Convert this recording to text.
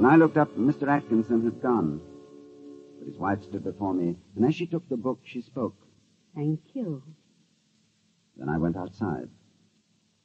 When I looked up, Mr. Atkinson had gone. But his wife stood before me, and as she took the book, she spoke. Thank you. Then I went outside.